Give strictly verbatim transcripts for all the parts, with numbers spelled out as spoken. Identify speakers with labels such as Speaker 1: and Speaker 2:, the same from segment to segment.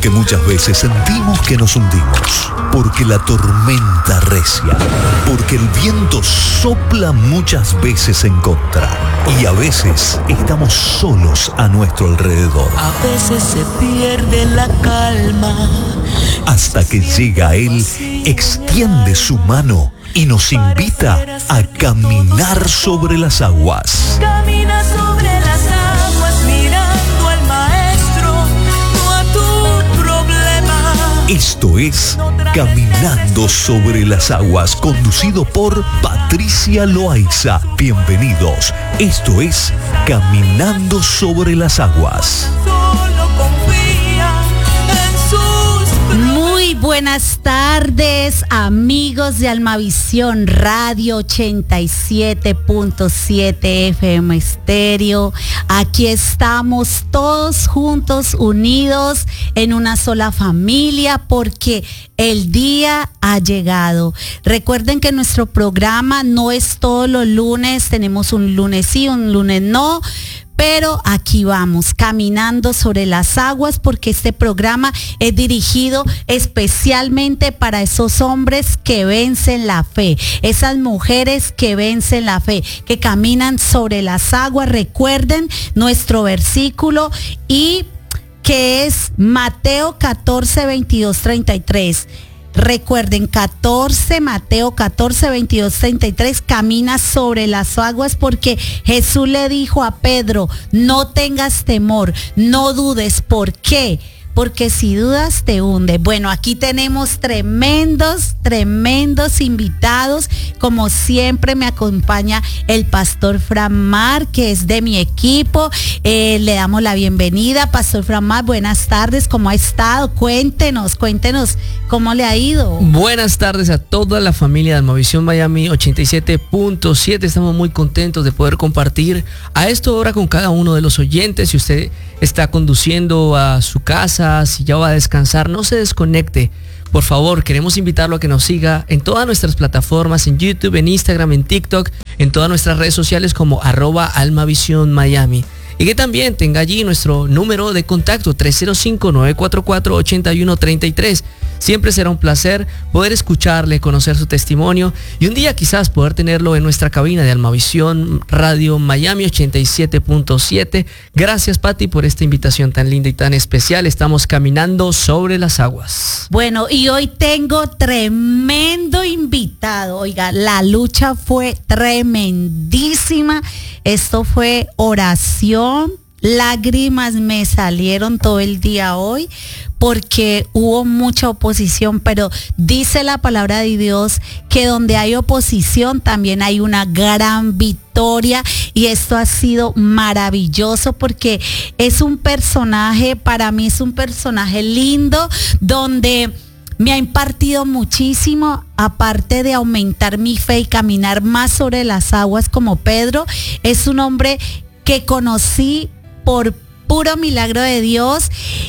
Speaker 1: Porque muchas veces sentimos que nos hundimos, porque la tormenta arrecia, porque el viento sopla muchas veces en contra y a veces estamos solos a nuestro alrededor.
Speaker 2: A veces se pierde la calma.
Speaker 1: Hasta que llega Él, extiende su mano y nos invita a caminar sobre las aguas.
Speaker 2: Camina sobre las aguas mirando al Maestro, no a tu problema.
Speaker 1: Esto es Caminando sobre las aguas, conducido por Patricia Loaiza. Bienvenidos. Esto es Caminando sobre las aguas.
Speaker 2: Solo confía en sus
Speaker 3: Muy buenas tardes, amigos de Almavisión Radio ochenta y siete punto siete F M Estéreo. Aquí estamos todos juntos, unidos en una sola familia, porque el día ha llegado. Recuerden que nuestro programa no es todos los lunes, tenemos un lunes sí, un lunes no. Pero aquí vamos, caminando sobre las aguas, porque este programa es dirigido especialmente para esos hombres que vencen la fe, esas mujeres que vencen la fe, que caminan sobre las aguas. Recuerden nuestro versículo, y que es Mateo catorce, veintidós, treinta y tres. Recuerden, catorce, Mateo catorce, veintidós, treinta y tres, camina sobre las aguas, porque Jesús le dijo a Pedro: no tengas temor, no dudes. ¿Por qué? Porque si dudas te hunde. Bueno, aquí tenemos tremendos, tremendos invitados. Como siempre me acompaña el pastor Fran Mar, que es de mi equipo. Eh, le damos la bienvenida. Pastor Fran Mar, buenas tardes, ¿cómo ha estado? Cuéntenos, cuéntenos cómo le ha ido.
Speaker 4: Buenas tardes a toda la familia de Almavisión Miami ochenta y siete punto siete. Estamos muy contentos de poder compartir a esta hora con cada uno de los oyentes. Si usted está conduciendo a su casa, si ya va a descansar, no se desconecte. Por favor, queremos invitarlo a que nos siga en todas nuestras plataformas, en YouTube, en Instagram, en TikTok, en todas nuestras redes sociales como arroba Almavisión Miami. Y que también tenga allí nuestro número de contacto tres cero cinco, nueve cuatro cuatro, ocho uno tres tres. Siempre será un placer poder escucharle, conocer su testimonio y un día quizás poder tenerlo en nuestra cabina de Almavisión Radio Miami ochenta y siete punto siete. Gracias, Pati, por esta invitación tan linda y tan especial. Estamos caminando sobre las aguas.
Speaker 3: Bueno, y hoy tengo tremendo invitado. Oiga, la lucha fue tremendísima. Esto fue oración. Lágrimas me salieron todo el día hoy, porque hubo mucha oposición, pero dice la palabra de Dios que donde hay oposición también hay una gran victoria, y esto ha sido maravilloso, porque es un personaje, para mí es un personaje lindo, donde me ha impartido muchísimo, aparte de aumentar mi fe y caminar más sobre las aguas como Pedro. Es un hombre que conocí por puro milagro de Dios,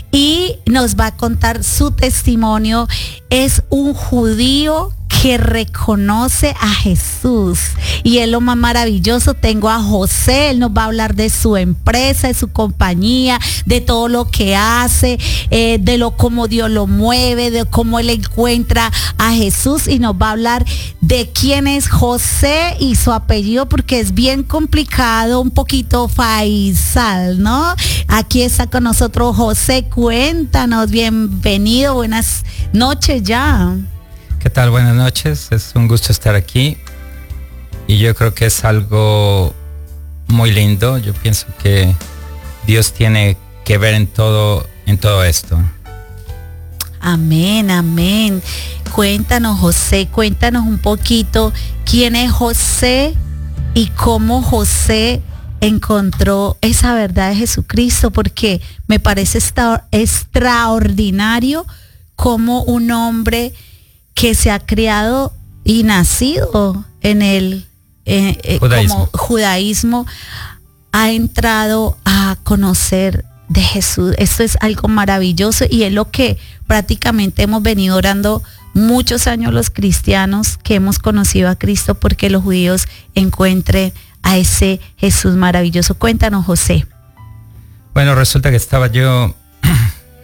Speaker 3: y nos va a contar su testimonio. Es un judío que reconoce a Jesús, y es lo más maravilloso. Tengo a José, él nos va a hablar de su empresa, de su compañía, de todo lo que hace, eh, de lo cómo Dios lo mueve, de cómo él encuentra a Jesús, y nos va a hablar de quién es José y su apellido, porque es bien complicado, un poquito Faisal, ¿no? Aquí está con nosotros José. Cuéntanos, bienvenido, buenas noches ya.
Speaker 5: ¿Qué tal? Buenas noches, es un gusto estar aquí, y yo creo que es algo muy lindo. Yo pienso que Dios tiene que ver en todo, en todo esto.
Speaker 3: Amén, amén. Cuéntanos, José, cuéntanos un poquito quién es José y cómo José encontró esa verdad de Jesucristo, porque me parece extra, extraordinario cómo un hombre que se ha criado y nacido en el eh, eh,
Speaker 5: judaísmo.
Speaker 3: como judaísmo ha entrado a conocer de Jesús. Esto es algo maravilloso, y es lo que prácticamente hemos venido orando muchos años los cristianos, que hemos conocido a Cristo, porque los judíos encuentren a ese Jesús maravilloso. Cuéntanos, José.
Speaker 5: Bueno, resulta que estaba yo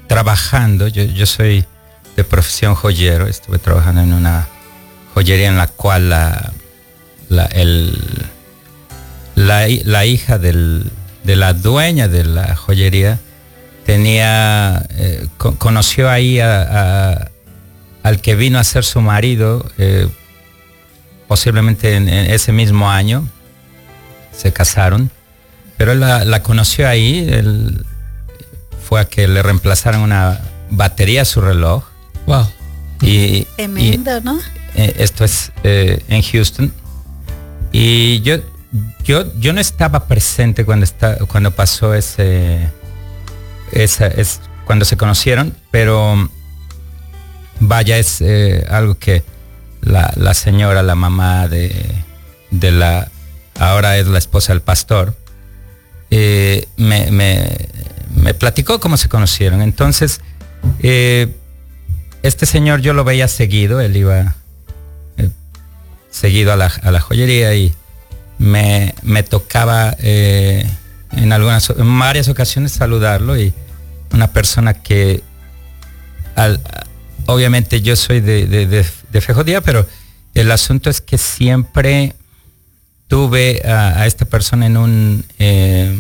Speaker 5: trabajando, yo, yo soy de profesión joyero, estuve trabajando en una joyería en la cual la, la, el, la, la hija del, de la dueña de la joyería tenía, eh, co- conoció ahí a, a, al que vino a ser su marido, eh, posiblemente en, en ese mismo año, se casaron, pero él la, la conoció ahí, él fue a que le reemplazaran una batería a su reloj.
Speaker 4: Wow.
Speaker 5: Y,
Speaker 3: Tremendo,
Speaker 5: y,
Speaker 3: ¿no?
Speaker 5: Eh, esto es eh, en Houston. Y yo, yo, yo no estaba presente cuando, está, cuando pasó ese, esa, es, cuando se conocieron, pero vaya, es eh, algo que la, la señora, la mamá de, de la, ahora es la esposa del pastor, eh, me, me, me platicó cómo se conocieron. Entonces, eh, este señor yo lo veía seguido, él iba eh, seguido a la, a la joyería y me, me tocaba eh, en algunas, en varias ocasiones saludarlo, y una persona que al, obviamente yo soy de, de, de, de fe judía, pero el asunto es que siempre tuve a, a esta persona en un eh,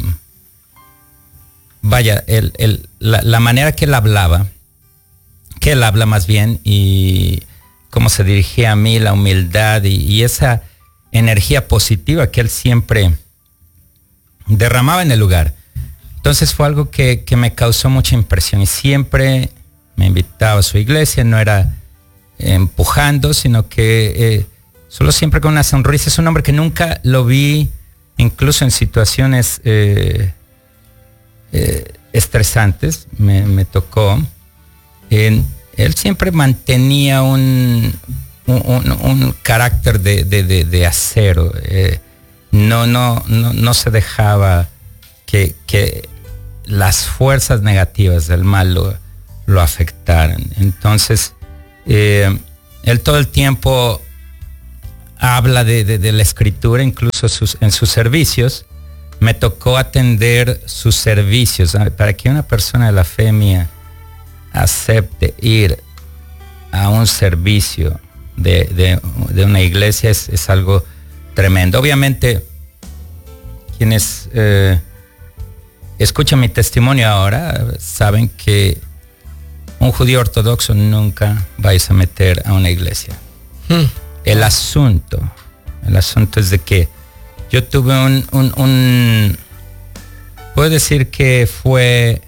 Speaker 5: vaya, el, el, la, la manera que él hablaba, que él habla más bien, y cómo se dirigía a mí, la humildad y, y esa energía positiva que él siempre derramaba en el lugar. Entonces fue algo que, que me causó mucha impresión, y siempre me invitaba a su iglesia, no era empujando, sino que eh, solo siempre con una sonrisa. Es un hombre que nunca lo vi, incluso en situaciones eh, eh, estresantes, me, me tocó. En, él siempre mantenía un, un, un, un carácter de, de, de, de acero. Eh, no, no, no, no se dejaba que, que las fuerzas negativas del mal lo, lo afectaran. Entonces, eh, él todo el tiempo habla de, de, de la escritura, incluso sus, en sus servicios. Me tocó atender sus servicios. Para que una persona de la fe mía acepte ir a un servicio de, de, de una iglesia es, es algo tremendo. Obviamente, quienes eh, escuchan mi testimonio ahora saben que un judío ortodoxo nunca vais a meter a una iglesia. Hmm. El asunto, el asunto es de que yo tuve un, un, un puedo decir que fue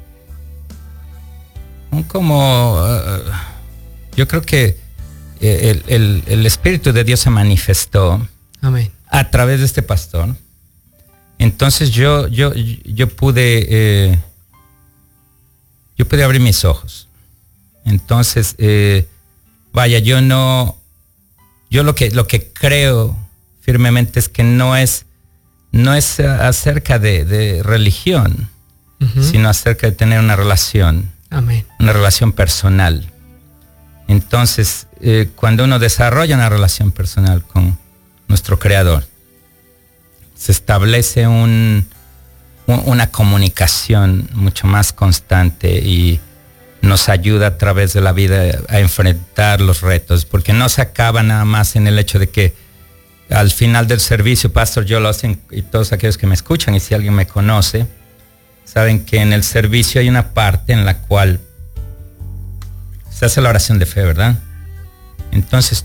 Speaker 5: un como, uh, yo creo que el, el, el Espíritu de Dios se manifestó.
Speaker 4: Amén.
Speaker 5: A través de este pastor. Entonces yo, yo, yo pude, eh, yo pude abrir mis ojos. Entonces, eh, vaya, yo no, yo lo que, lo que creo firmemente es que no es, no es acerca de, de religión, uh-huh. sino acerca de tener una relación.
Speaker 4: Amén.
Speaker 5: Una relación personal. Entonces, eh, cuando uno desarrolla una relación personal con nuestro Creador, se establece un, un, una comunicación mucho más constante y nos ayuda a través de la vida a enfrentar los retos, porque no se acaba nada más en el hecho de que al final del servicio, Pastor, yo lo hacen, y todos aquellos que me escuchan, y si alguien me conoce, saben que en el servicio hay una parte en la cual se hace la oración de fe, ¿verdad? Entonces,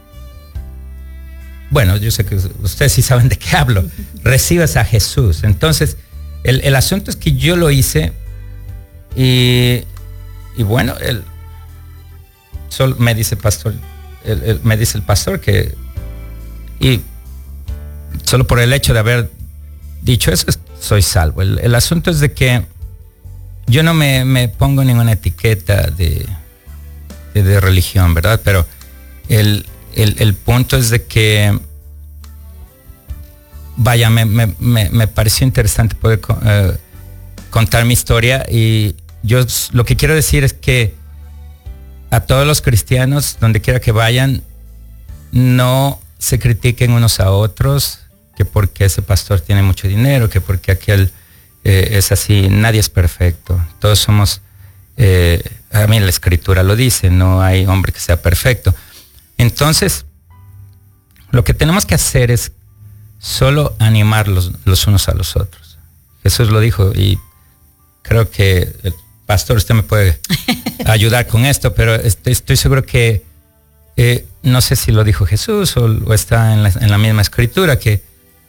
Speaker 5: bueno, yo sé que ustedes sí saben de qué hablo. Recibes a Jesús. Entonces, el, el asunto es que yo lo hice y, y bueno, él solo me dice pastor, él, él, me dice el pastor que, y solo por el hecho de haber dicho eso, soy salvo. El, el asunto es de que yo no me, me pongo ninguna etiqueta de, de, de religión, ¿verdad? Pero el, el, el punto es de que, vaya, me, me, me, me pareció interesante poder uh, contar mi historia, y yo lo que quiero decir es que a todos los cristianos, donde quiera que vayan, no se critiquen unos a otros, que porque ese pastor tiene mucho dinero, que porque aquel eh, es así. Nadie es perfecto. Todos somos Eh, a mí la escritura lo dice, no hay hombre que sea perfecto. Entonces, lo que tenemos que hacer es solo animar los, los unos a los otros. Jesús lo dijo y creo que el pastor, usted me puede ayudar con esto, pero estoy, estoy seguro que eh, no sé si lo dijo Jesús o, o está en la, en la misma escritura, que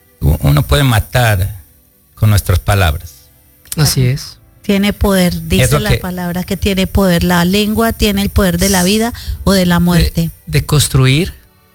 Speaker 5: uno puede matar con nuestras palabras.
Speaker 4: Así es.
Speaker 3: Tiene poder, dice la que, palabra que tiene poder. La lengua tiene el poder de la vida o de la muerte.
Speaker 4: De, de construir,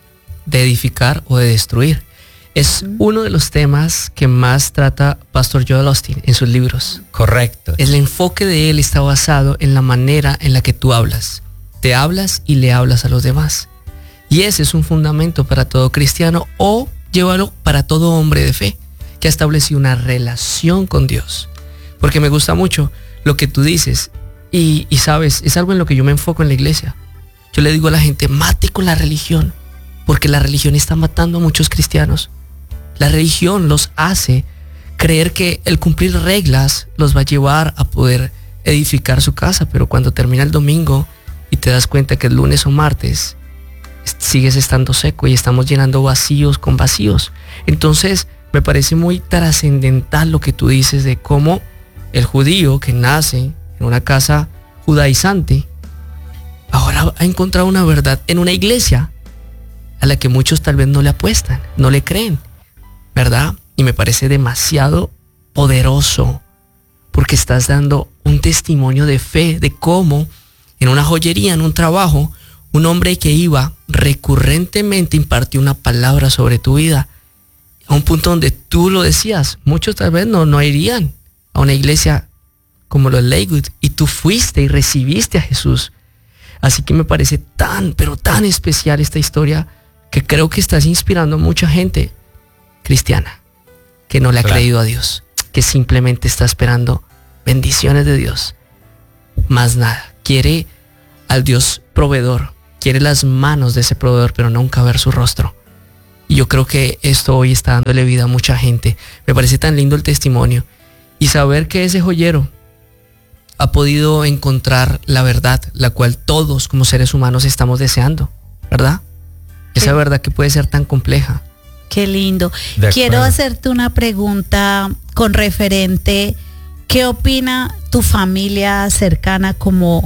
Speaker 4: de edificar o de destruir. Es mm. uno de los temas que más trata Pastor Joel Osteen en sus libros.
Speaker 5: Correcto.
Speaker 4: El enfoque de él está basado en la manera en la que tú hablas. Te hablas y le hablas a los demás. Y ese es un fundamento para todo cristiano, o llévalo para todo hombre de fe que ha establecido una relación con Dios. Porque me gusta mucho lo que tú dices y, y sabes, es algo en lo que yo me enfoco en la iglesia. Yo le digo a la gente, mate con la religión, porque la religión está matando a muchos cristianos. La religión los hace creer que el cumplir reglas los va a llevar a poder edificar su casa, pero cuando termina el domingo y te das cuenta que el lunes o martes sigues estando seco y estamos llenando vacíos con vacíos. Entonces me parece muy trascendental lo que tú dices de cómo el judío que nace en una casa judaizante ahora ha encontrado una verdad en una iglesia a la que muchos tal vez no le apuestan, no le creen, ¿verdad? Y me parece demasiado poderoso porque estás dando un testimonio de fe de cómo en una joyería, en un trabajo, un hombre que iba recurrentemente impartió una palabra sobre tu vida a un punto donde tú lo decías. Muchos tal vez no, no irían a una iglesia como los Lakewood y tú fuiste y recibiste a Jesús. Así que me parece tan, pero tan especial esta historia que creo que estás inspirando a mucha gente cristiana que no le ha claro. creído a Dios, que simplemente está esperando bendiciones de Dios. Más nada, quiere al Dios proveedor, quiere las manos de ese proveedor, pero nunca ver su rostro. Y yo creo que esto hoy está dándole vida a mucha gente. Me parece tan lindo el testimonio. Y saber que ese joyero ha podido encontrar la verdad, la cual todos como seres humanos estamos deseando, ¿verdad? Esa sí. verdad que puede ser tan compleja.
Speaker 3: Qué lindo. Quiero hacerte una pregunta con referente, ¿qué opina tu familia cercana, como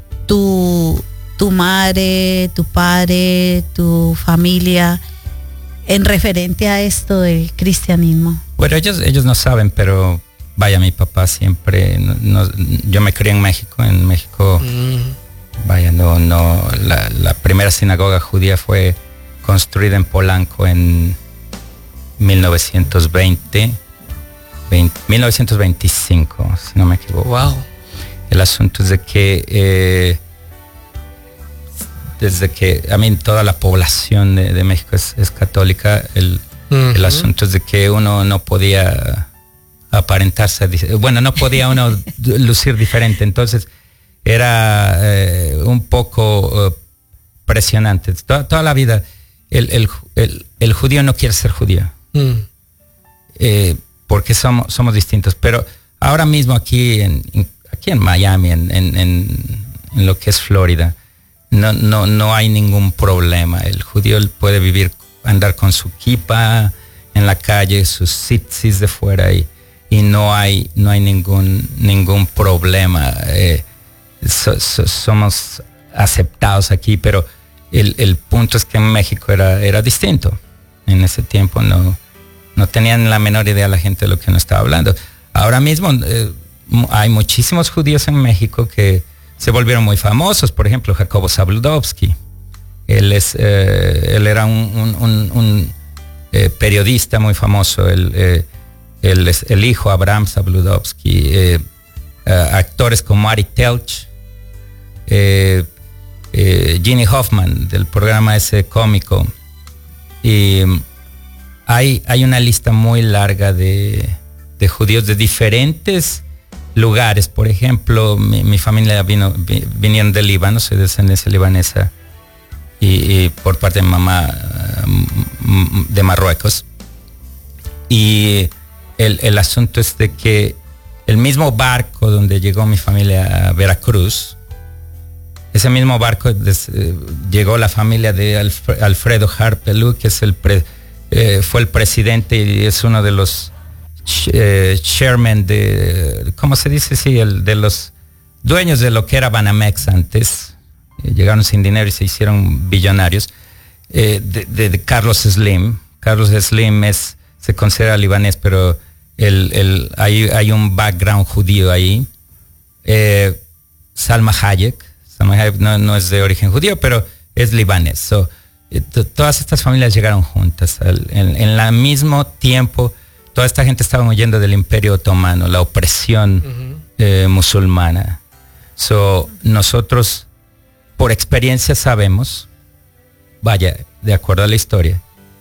Speaker 3: tu, tu madre, tu padre, tu familia, en referente a esto del cristianismo?
Speaker 5: Bueno, ellos, ellos no saben, pero vaya, mi papá siempre, no, no, yo me crié en México, en México, mm. vaya, no, no, la, la primera sinagoga judía fue construida en Polanco en mil novecientos veinte, veinte, mil novecientos veinticinco, si no me equivoco.
Speaker 4: Wow.
Speaker 5: El asunto es de que eh, desde que, a mí, toda la población de, de México es, es católica, el, uh-huh. el asunto es de que uno no podía aparentarse, bueno, no podía uno lucir diferente, entonces era eh, un poco uh, presionante. Toda, toda la vida el, el, el, el judío no quiere ser judío, mm. eh, porque somos, somos distintos, pero ahora mismo aquí en, en, aquí en Miami, en, en, en, en lo que es Florida, no, no, no hay ningún problema. El judío puede vivir, andar con su kippah en la calle, sus tzitzis de fuera, y y no hay no hay ningún ningún problema. Eh, so, so, somos aceptados aquí, pero el, el punto es que en México era era distinto. En ese tiempo no no tenían la menor idea la gente de lo que uno estaba hablando. Ahora mismo eh, hay muchísimos judíos en México que se volvieron muy famosos. Por ejemplo, Jacobo Zabludovsky. Él es eh, él era un, un, un, un eh, periodista muy famoso. Él eh, El, el hijo Abraham Zabludovsky, eh, uh, actores como Ari Telch, eh, eh, Ginny Hoffman del programa ese cómico, y hay, hay una lista muy larga de, de judíos de diferentes lugares. Por ejemplo, mi, mi familia vino, vi, vinieron del Líbano, soy de descendencia libanesa, y, y por parte de mi mamá uh, de Marruecos, y El, el asunto es de que el mismo barco donde llegó mi familia a Veracruz, ese mismo barco des, eh, llegó la familia de Alf- Alfredo Harpelú, que es el pre, eh, fue el presidente y es uno de los ch- eh, chairman de, ¿cómo se dice? Sí, el de los dueños de lo que era Banamex antes. Eh, llegaron sin dinero y se hicieron billonarios. Eh, de, de, de Carlos Slim. Carlos Slim es, se considera libanés, pero el, el, hay, hay un background judío ahí. Eh, Salma Hayek. Salma Hayek no, no es de origen judío, pero es libanés. So, eh, t- todas estas familias llegaron juntas. Al, en, en el mismo tiempo, toda esta gente estaba huyendo del Imperio Otomano, la opresión uh-huh. eh, musulmana. So, nosotros, por experiencia, sabemos, vaya, de acuerdo a la historia,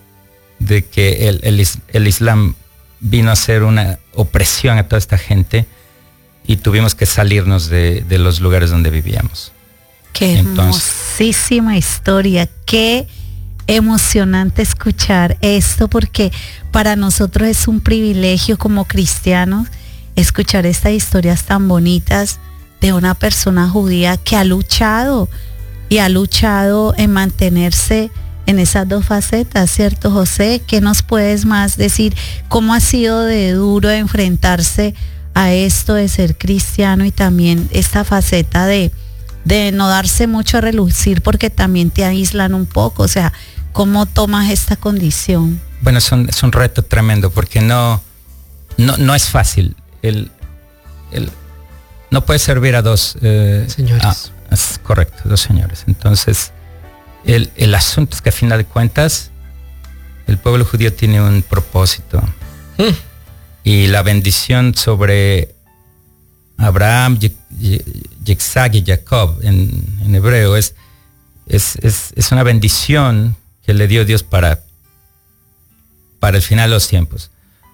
Speaker 5: de que el, el, el Islam vino a ser una opresión a toda esta gente y tuvimos que salirnos de, de los lugares donde vivíamos.
Speaker 3: Qué hermosísima historia, qué emocionante escuchar esto, porque para nosotros es un privilegio como cristianos escuchar estas historias tan bonitas de una persona judía que ha luchado y ha luchado en mantenerse en esas dos facetas, ¿cierto, José? ¿Qué nos puedes más decir? ¿Cómo ha sido de duro enfrentarse a esto de ser cristiano y también esta faceta de, de no darse mucho a relucir porque también te aíslan un poco? O sea, ¿cómo tomas esta condición?
Speaker 5: Bueno, es un, es un reto tremendo porque no, no, no es fácil. El, el, no puedes servir a dos eh,
Speaker 4: señores.
Speaker 5: Ah, es correcto, dos señores. Entonces, el, el asunto es que a final de cuentas, el pueblo judío tiene un propósito. Mm. Y la bendición sobre Abraham, Yitzhak y Jacob en, en hebreo es, es, es, es una bendición que le dio Dios para, para el final de los tiempos.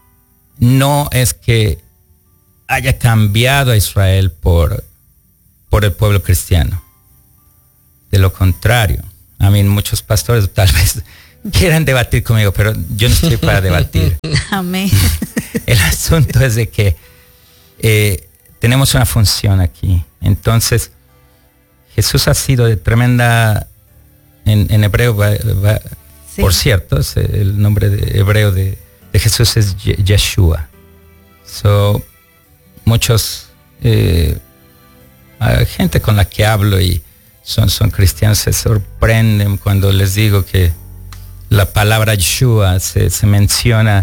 Speaker 5: No es que haya cambiado a Israel por, por el pueblo cristiano. De lo contrario. A mí muchos pastores tal vez quieran debatir conmigo, pero yo no estoy para debatir.
Speaker 3: Amén.
Speaker 5: El asunto es de que eh, tenemos una función aquí. Entonces, Jesús ha sido de tremenda, en, en hebreo, va, va, sí. Por cierto, el nombre de hebreo de, de Jesús es Yeshua. So, muchos, eh, hay gente con la que hablo y son, son cristianos, se sorprenden cuando les digo que la palabra Yeshua se, se menciona.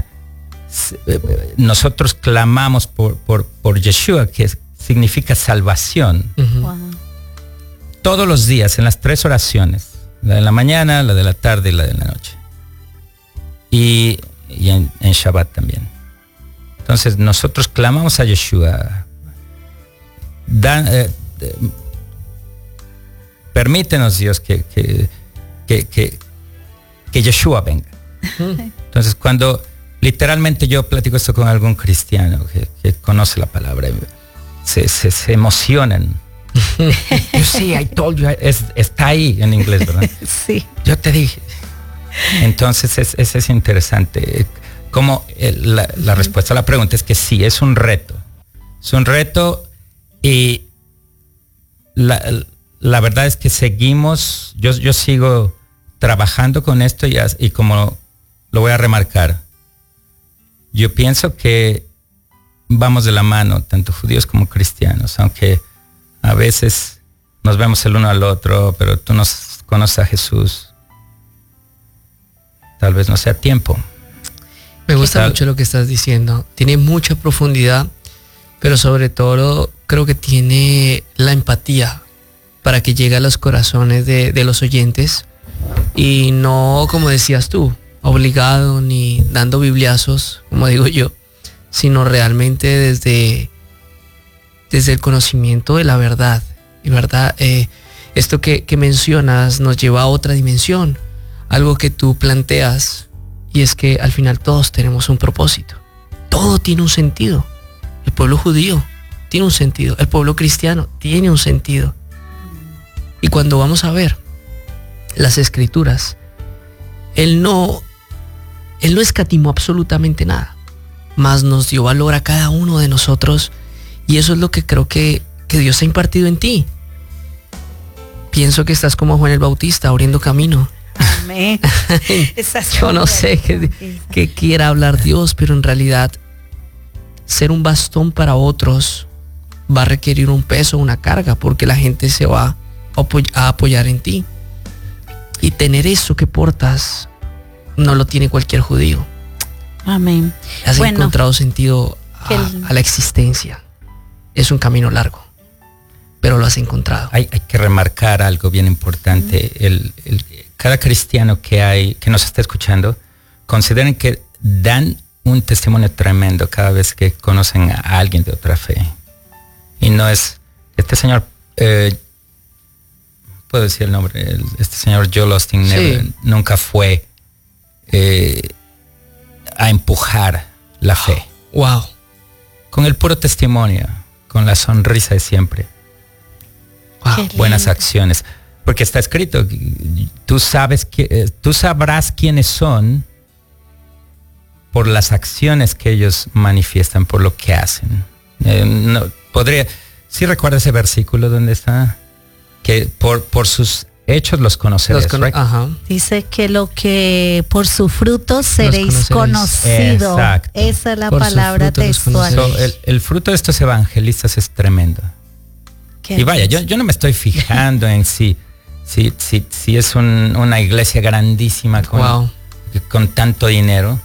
Speaker 5: Nosotros clamamos por, por, por Yeshua, que significa salvación. Uh-huh. Wow. Todos los días, en las tres oraciones, la de la mañana, la de la tarde y la de la noche. Y, y en, en Shabbat también. Entonces nosotros clamamos a Yeshua. Dan, eh, eh, permítenos, Dios, que, que, que, que, que Yeshua venga. Entonces cuando literalmente yo platico esto con algún cristiano que, que conoce la palabra, se, se, se emocionan. You see, I told you. Es, está ahí en inglés, ¿verdad?
Speaker 3: Sí.
Speaker 5: Yo te dije. Entonces es, es, es interesante. Como el, la, la respuesta a la pregunta es que sí, es un reto. Es un reto y la, la verdad es que seguimos, yo, yo sigo trabajando con esto y, y como lo voy a remarcar, yo pienso que vamos de la mano, tanto judíos como cristianos, aunque a veces nos vemos el uno al otro, pero tú nos conoces a Jesús. Tal vez no sea tiempo.
Speaker 4: Me gusta mucho lo que estás diciendo. Tiene mucha profundidad, pero sobre todo creo que tiene la empatía para que llegue a los corazones de, de los oyentes y no, como decías tú, obligado ni dando bibliazos, como digo yo, sino realmente desde, desde el conocimiento de la verdad. Y verdad, eh, esto que, que mencionas nos lleva a otra dimensión, algo que tú planteas, y es que al final todos tenemos un propósito. Todo tiene un sentido. El pueblo judío tiene un sentido, el pueblo cristiano tiene un sentido. Y cuando vamos a ver las escrituras, Él no, Él no escatimó absolutamente nada, mas nos dio valor a cada uno de nosotros Y eso es lo que creo que, que Dios ha impartido en ti. Pienso que estás como Juan el Bautista, abriendo camino.
Speaker 3: Amén.
Speaker 4: Yo no sé qué, qué quiera hablar Dios, pero en realidad ser un bastón para otros va a requerir un peso, una carga, porque la gente se va a, apoy- a apoyar en ti. Y tener eso que portas no lo tiene cualquier judío.
Speaker 3: Amén.
Speaker 4: Has
Speaker 3: Bueno,
Speaker 4: encontrado sentido a,
Speaker 3: el-
Speaker 4: a la existencia. Es un camino largo, pero lo has encontrado.
Speaker 5: Hay, hay que remarcar algo bien importante. Mm. El, el, cada cristiano que hay, que nos está escuchando, consideren que dan un testimonio tremendo cada vez que conocen a alguien de otra fe. Y no es, este señor, eh, puedo decir el nombre, el, este señor Joel Osteen sí. never, nunca fue eh, a empujar la fe.
Speaker 4: Wow.
Speaker 5: Con el puro testimonio, con la sonrisa de siempre. Wow. Buenas acciones. Porque está escrito, tú sabes que, tú sabrás quiénes son por las acciones que ellos manifiestan, por lo que hacen. Eh, no, podría, ¿sí recuerda ese versículo donde está? Que por, por sus hechos los conoceréis. Los con, right?
Speaker 3: Ajá. Dice que lo que por su fruto seréis conocidos.
Speaker 5: Exacto.
Speaker 3: Esa es la por palabra textual.
Speaker 5: So, el, el fruto de estos evangelistas es tremendo. Y vaya, yo, yo no me estoy fijando en si, si, si, si es un, una iglesia grandísima con, wow. con tanto dinero.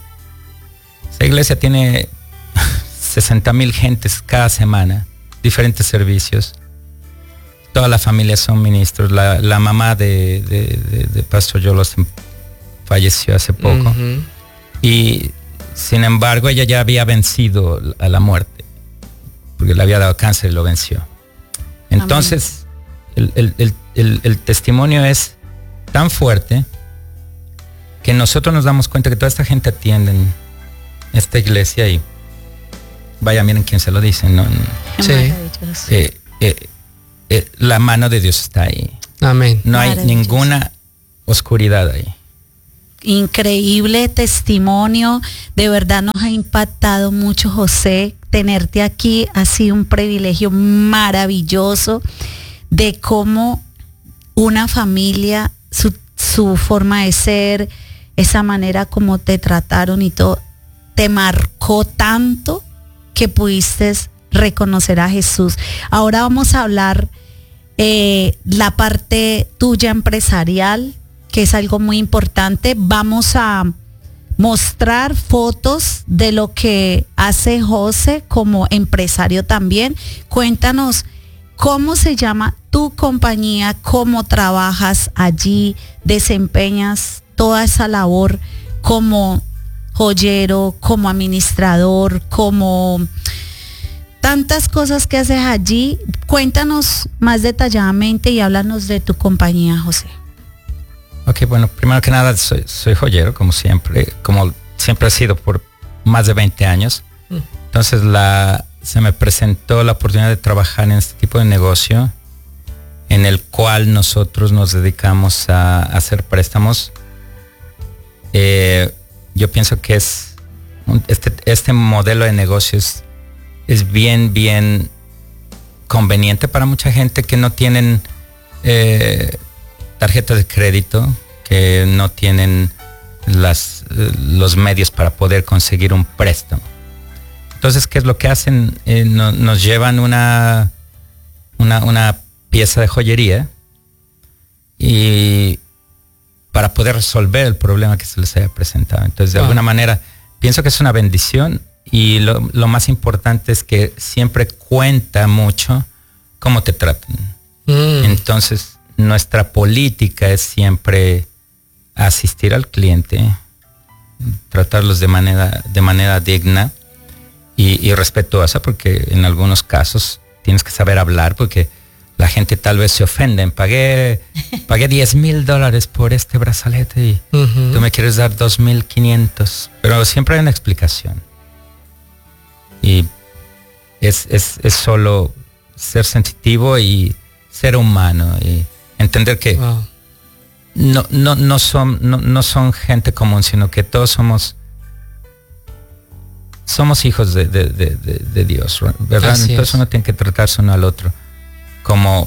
Speaker 5: Esa iglesia tiene sesenta mil gentes cada semana, diferentes servicios. Toda la familia son ministros. La, la mamá de, de, de, de Pastor Joel Osteen falleció hace poco. Uh-huh. Y sin embargo ella ya había vencido a la muerte, porque le había dado cáncer y lo venció. Entonces el, el, el, el, el testimonio es tan fuerte que nosotros nos damos cuenta que toda esta gente atiende en esta iglesia y vaya, miren quién se lo dice, ¿no?
Speaker 4: Sí.
Speaker 5: Eh, eh, eh, la mano de Dios está ahí.
Speaker 4: Amén.
Speaker 5: No hay ninguna oscuridad ahí.
Speaker 3: Increíble testimonio, de verdad nos ha impactado mucho, José. Tenerte aquí ha sido un privilegio maravilloso de cómo una familia, su, su forma de ser, esa manera como te trataron y todo, te marcó tanto que pudiste reconocer a Jesús. Ahora vamos a hablar eh, la parte tuya empresarial, que es algo muy importante. Vamos a mostrar fotos de lo que hace José como empresario también. Cuéntanos cómo se llama tu compañía, cómo trabajas allí, desempeñas toda esa labor como joyero, como administrador, como tantas cosas que haces allí. Cuéntanos más detalladamente y háblanos de tu compañía, José.
Speaker 5: Ok, bueno, primero que nada soy, soy joyero, como siempre, como siempre he sido por más de veinte años. Mm. Entonces la, se me presentó la oportunidad de trabajar en este tipo de negocio, en el cual nosotros nos dedicamos a, a hacer préstamos. Eh, yo pienso que es un, este, este modelo de negocios es bien, bien conveniente para mucha gente que no tienen eh, tarjetas de crédito, que no tienen las, eh, los medios para poder conseguir un préstamo. Entonces, ¿qué es lo que hacen? Eh, no, nos llevan una, una, una pieza de joyería y para poder resolver el problema que se les haya presentado. Entonces, de wow. alguna manera, pienso que es una bendición y lo, lo más importante es que siempre cuenta mucho cómo te tratan. Mm. Entonces, nuestra política es siempre asistir al cliente, tratarlos de manera, de manera digna y, y respetuosa, porque en algunos casos tienes que saber hablar, porque la gente tal vez se ofende. Pagué, pagué diez mil dólares por este brazalete y uh-huh. tú me quieres dar dos mil quinientos, pero siempre hay una explicación. Y es, es, es solo ser sensitivo y ser humano y entender que wow. no, no, no, son, no, no son gente común, sino que todos somos somos hijos de, de, de, de, de Dios, ¿verdad?
Speaker 4: Así
Speaker 5: Entonces
Speaker 4: es.
Speaker 5: uno tiene que tratarse uno al otro como,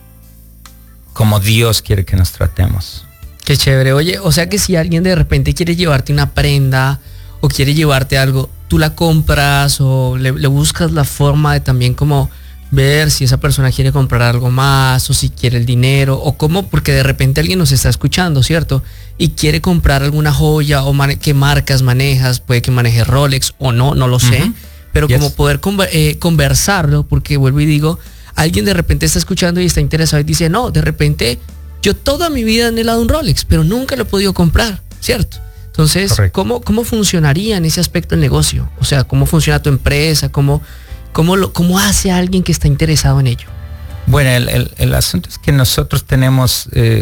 Speaker 5: como Dios quiere que nos tratemos.
Speaker 4: Qué chévere. Oye, o sea que si alguien de repente quiere llevarte una prenda o quiere llevarte algo, tú la compras o le, le buscas la forma de también como ver si esa persona quiere comprar algo más o si quiere el dinero o cómo, porque de repente alguien nos está escuchando, ¿cierto? Y quiere comprar alguna joya o mane- qué marcas manejas, puede que maneje Rolex o no, no lo sé,
Speaker 5: Uh-huh.
Speaker 4: pero
Speaker 5: Yes.
Speaker 4: como poder conver- eh, conversarlo, porque vuelvo y digo, alguien de repente está escuchando y está interesado y dice, no, de repente yo toda mi vida he anhelado un Rolex, pero nunca lo he podido comprar, ¿cierto? Entonces,
Speaker 5: Correcto.
Speaker 4: ¿cómo, ¿cómo funcionaría en ese aspecto el negocio? O sea, ¿cómo funciona tu empresa? ¿Cómo, cómo, lo, cómo hace alguien que está interesado en ello?
Speaker 5: Bueno, el, el, el asunto es que nosotros tenemos eh,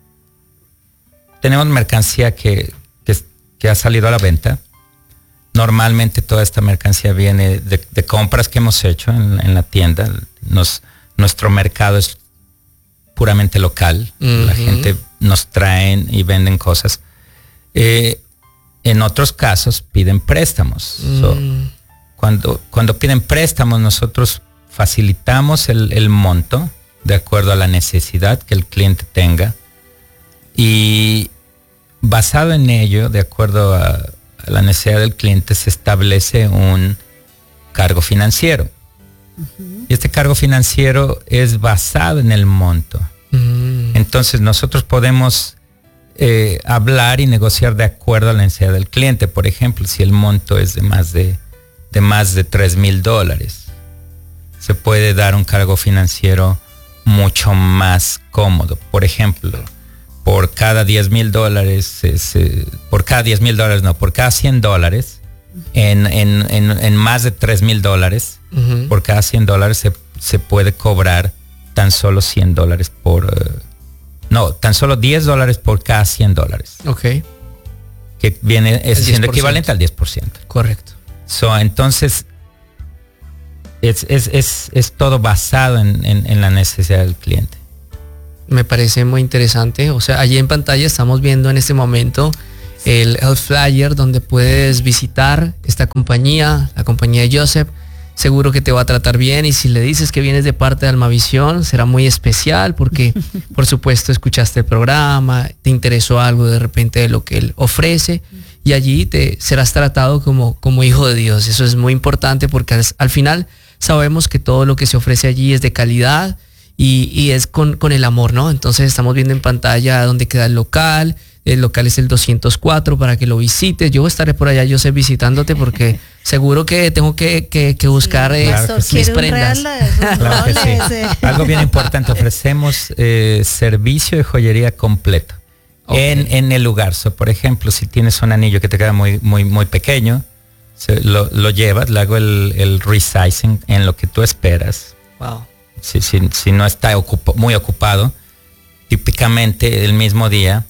Speaker 5: tenemos mercancía que, que, que ha salido a la venta. Normalmente toda esta mercancía viene de, de compras que hemos hecho en, en la tienda. Nos, nuestro mercado es puramente local.
Speaker 4: Uh-huh.
Speaker 5: La gente nos traen y venden cosas. Eh, en otros casos piden préstamos.
Speaker 4: Mm.
Speaker 5: So, cuando, cuando piden préstamos, nosotros facilitamos el, el monto de acuerdo a la necesidad que el cliente tenga y basado en ello, de acuerdo a, a la necesidad del cliente, se establece un cargo financiero. Uh-huh. Y este cargo financiero es basado en el monto.
Speaker 4: Mm.
Speaker 5: Entonces nosotros podemos eh, hablar y negociar de acuerdo a la necesidad del cliente. Por ejemplo, si el monto es de más de, de más de tres mil dólares, se puede dar un cargo financiero mucho más cómodo. Por ejemplo, por cada diez mil dólares, eh, por cada diez mil dólares, no, por cada cien dólares, en, en, en, en más de tres mil dólares,
Speaker 4: Uh-huh.
Speaker 5: por cada cien dólares se, se puede cobrar tan solo cien dólares por... Uh, no, tan solo diez dólares por cada cien dólares.
Speaker 4: Ok,
Speaker 5: Que viene es
Speaker 4: El
Speaker 5: siendo
Speaker 4: diez por ciento.
Speaker 5: equivalente al diez por ciento.
Speaker 4: correcto.
Speaker 5: So, entonces, es, es, es, es todo basado en, en, en la necesidad del cliente.
Speaker 4: Me parece muy interesante. O sea, allí en pantalla estamos viendo en este momento el, el flyer donde puedes visitar esta compañía, la compañía de Joseph. Seguro que te va a tratar bien y si le dices que vienes de parte de Almavisión será muy especial porque por supuesto escuchaste el programa, te interesó algo de repente de lo que él ofrece y allí te serás tratado como, como hijo de Dios. Eso es muy importante porque al, al final sabemos que todo lo que se ofrece allí es de calidad y, y es con, con el amor, ¿no? Entonces estamos viendo en pantalla dónde queda el local. El local es el doscientos cuatro para que lo visites. Yo estaré por allá, Joseph, visitándote porque seguro que tengo que, que, que buscar
Speaker 3: Sí,
Speaker 4: eh,
Speaker 5: claro que sí.
Speaker 4: mis
Speaker 3: quiero un
Speaker 4: prendas.
Speaker 3: Rolex, un
Speaker 5: Claro que sí.
Speaker 3: Rolex, eh.
Speaker 5: Algo bien importante, ofrecemos eh, servicio de joyería completo
Speaker 4: Ok.
Speaker 5: en, en el lugar. So, por ejemplo, si tienes un anillo que te queda muy, muy, muy pequeño, se, lo, lo llevas, le hago el, el resizing en lo que tú esperas.
Speaker 4: Wow.
Speaker 5: Si, si, si no está ocupo, muy ocupado, típicamente el mismo día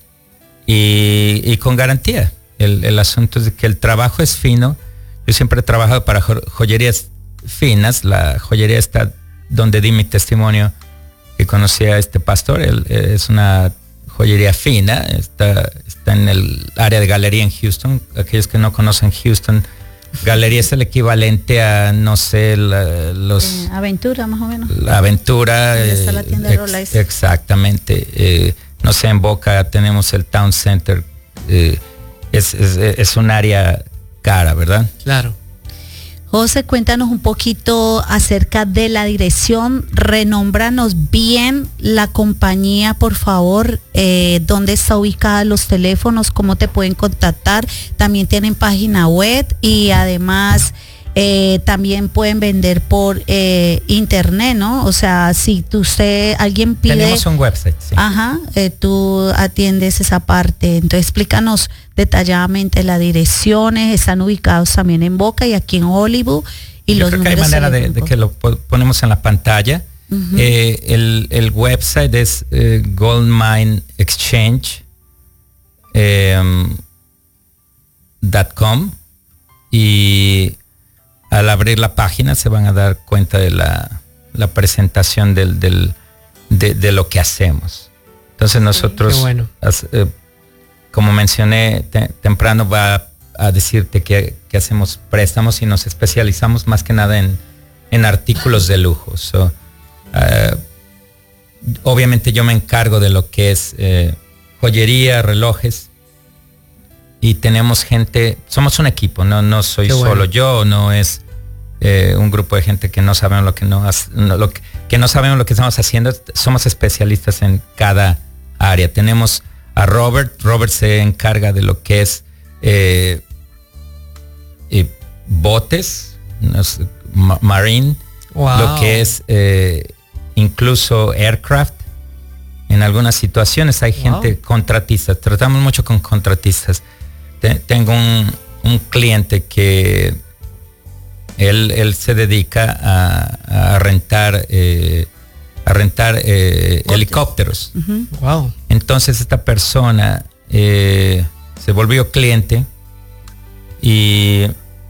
Speaker 5: y, y con garantía. El, el asunto es de que el trabajo es fino. Yo siempre he trabajado para jo- joyerías finas. La joyería está donde di mi testimonio que conocí a este pastor. Él eh, es una joyería fina. Está, está en el área de galería en Houston. Aquellos que no conocen Houston, galería es el equivalente a, no sé, la, los...
Speaker 3: Eh, aventura, más o menos.
Speaker 5: La Aventura.
Speaker 3: Ahí está la tienda de
Speaker 5: ex-
Speaker 3: Rolex.
Speaker 5: Exactamente. Eh, no sé, en Boca tenemos el Town Center. Eh, es, es, es un área cara, ¿verdad?
Speaker 4: Claro.
Speaker 3: José, cuéntanos un poquito acerca de la dirección. Renómbranos bien la compañía, por favor. Eh, ¿Dónde está ubicada los teléfonos? ¿Cómo te pueden contactar? También tienen página web y además eh, también pueden vender por eh, internet, ¿no? O sea, si tú, usted, alguien pide...
Speaker 5: Tenemos un website, sí.
Speaker 3: Ajá, eh, tú atiendes esa parte. Entonces explícanos detalladamente las direcciones. Están ubicados también en Boca y aquí en Hollywood. Y
Speaker 5: Yo
Speaker 3: los
Speaker 5: creo que hay
Speaker 3: números
Speaker 5: manera de, de
Speaker 3: telefónicos.
Speaker 5: que lo po- ponemos en la pantalla.
Speaker 3: Ujú.
Speaker 5: Eh, el, el website es eh, Goldmine Exchange em, dot com y al abrir la página se van a dar cuenta de la, la presentación del, del, de, de lo que hacemos. Entonces nosotros,
Speaker 4: Qué bueno.
Speaker 5: as- eh, como mencioné te- temprano, va a decirte que, que hacemos préstamos y nos especializamos más que nada en, en artículos de lujo. So, uh, obviamente yo me encargo de lo que es eh, joyería, relojes, y tenemos gente, somos un equipo, no, no soy
Speaker 4: Qué bueno.
Speaker 5: solo yo, no es eh, un grupo de gente que no sabemos lo que no, no lo que, que no sabemos lo que estamos haciendo. Somos especialistas en cada área. Tenemos a Robert, Robert se encarga de lo que es eh, eh, botes, no sé, ma- marine,
Speaker 4: Wow.
Speaker 5: lo que es eh, incluso aircraft. En algunas situaciones hay gente,
Speaker 4: Wow.
Speaker 5: contratistas, tratamos mucho con contratistas. Te- tengo un, un cliente que él, él se dedica a, a rentar eh, a rentar eh, helicópteros.
Speaker 3: Ujú.
Speaker 4: Wow.
Speaker 5: Entonces esta persona eh, se volvió cliente y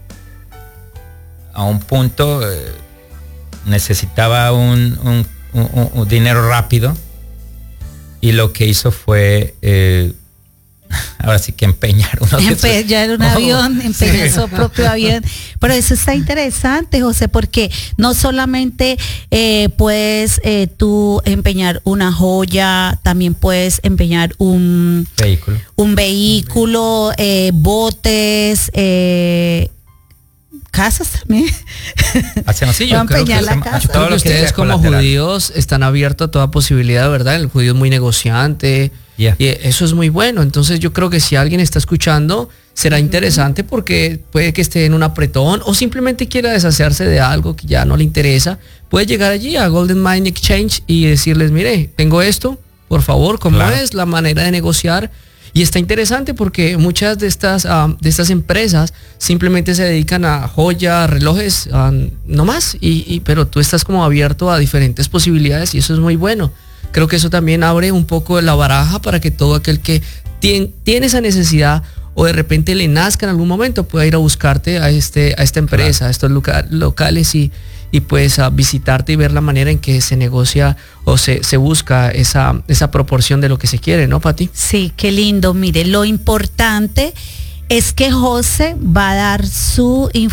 Speaker 5: a un punto eh, necesitaba un, un, un, un dinero rápido, y lo que hizo fue eh, ahora sí que empeñar uno de esos-
Speaker 3: Empeñar un
Speaker 5: Oh,
Speaker 3: avión, empeñar
Speaker 5: sí.
Speaker 3: su propio avión. Pero eso está interesante, José, porque no solamente eh, puedes eh, tú empeñar una joya, también puedes empeñar un,
Speaker 5: Vehículo.
Speaker 3: un vehículo, eh, botes, eh, casas también.
Speaker 5: Hacemos, sí,
Speaker 3: Voy a
Speaker 5: yo creo que
Speaker 3: empeñar la
Speaker 5: hacemos
Speaker 3: casa.
Speaker 5: todo
Speaker 4: Creo que
Speaker 5: lo que
Speaker 4: ustedes
Speaker 5: sea
Speaker 4: como
Speaker 5: colateral.
Speaker 4: judíos están abiertos a toda posibilidad, ¿verdad? El judío es muy negociante.
Speaker 5: Yeah.
Speaker 4: Y eso es muy bueno. Entonces yo creo que si alguien está escuchando, será interesante porque puede que esté en un apretón o simplemente quiera deshacerse de algo que ya no le interesa. Puede llegar allí a Golden Mine Exchange y decirles, mire, tengo esto, por favor, ¿cómo
Speaker 5: Claro.
Speaker 4: es la manera de negociar? Y está interesante porque muchas de estas, um, de estas empresas simplemente se dedican a joyas, relojes, um, no más. Y, y, pero tú estás como abierto a diferentes posibilidades y eso es muy bueno. Creo que eso también abre un poco la baraja para que todo aquel que tien, tiene esa necesidad o de repente le nazca en algún momento pueda ir a buscarte a, este, a esta empresa,
Speaker 5: Claro.
Speaker 4: a estos loca- locales y, y pues a visitarte y ver la manera en que se negocia o se, se busca esa, esa proporción de lo que se quiere, ¿no, Pati?
Speaker 3: Sí, qué lindo. Mire, lo importante es que José va a dar su información